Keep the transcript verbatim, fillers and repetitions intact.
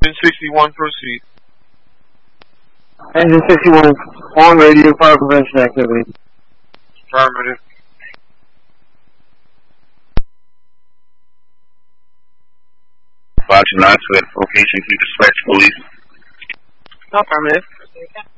sixty-one, proceed. Engine sixty-one, on radio, fire prevention activity. Affirmative. Fox nine to that location, keep dispatch police. Affirmative.